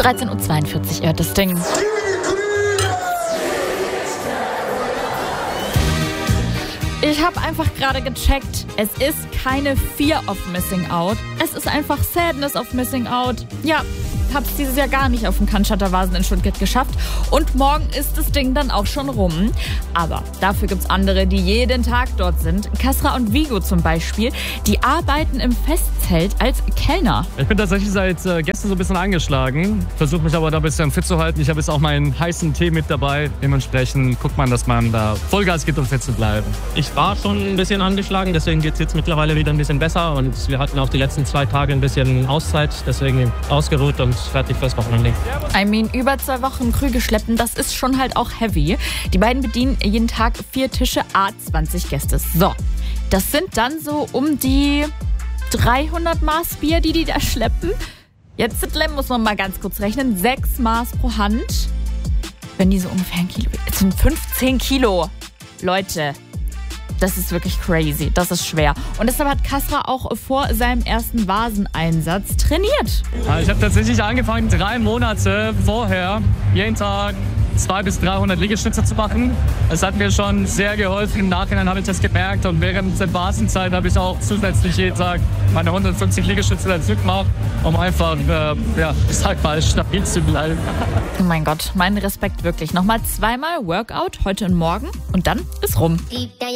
13:42 Uhr das Ding. Ich habe einfach gerade gecheckt, es ist keine Fear of Missing Out. Es ist einfach Sadness of Missing Out. Ja, hab's dieses Jahr gar nicht auf dem Cannstatter Vasen in Stuttgart geschafft. Und morgen ist das Ding dann auch schon rum. Aber dafür gibt's andere, die jeden Tag dort sind. Kasra und Vigo zum Beispiel, die arbeiten im Festzelt als Kellner. Ich bin tatsächlich seit gestern so ein bisschen angeschlagen, versuche mich aber da ein bisschen fit zu halten. Ich habe jetzt auch meinen heißen Tee mit dabei. Dementsprechend guckt man, dass man da Vollgas gibt, um fit zu bleiben. Ich war schon ein bisschen angeschlagen, deswegen geht es jetzt mittlerweile wieder ein bisschen besser. Und wir hatten auch die letzten 2 Tage ein bisschen Auszeit, deswegen ausgeruht und fertig fürs Wochenende. Über 2 Wochen Krüge schleppen, das ist schon halt auch heavy. Die beiden bedienen jeden Tag 4 Tische, 20 Gäste. So, das sind dann so um die 300 Maß Bier, die da schleppen. Jetzt muss man mal ganz kurz rechnen. 6 Maß pro Hand. Wenn die so ungefähr 1 Kilo... Es sind 15 Kilo. Leute, das ist wirklich crazy. Das ist schwer. Und deshalb hat Kasra auch vor seinem ersten Vaseneinsatz trainiert. Ich habe tatsächlich angefangen, 3 Monate vorher jeden Tag 200 bis 300 Liegestütze zu machen. Es hat mir schon sehr geholfen. Im Nachhinein habe ich das gemerkt. Und während der Vasenzeit habe ich auch zusätzlich jeden Tag meine 150 Liegestütze dazu gemacht, um einfach, stabil zu bleiben. Oh mein Gott, mein Respekt wirklich. Nochmal 2-mal Workout, heute und morgen. Und dann ist rum.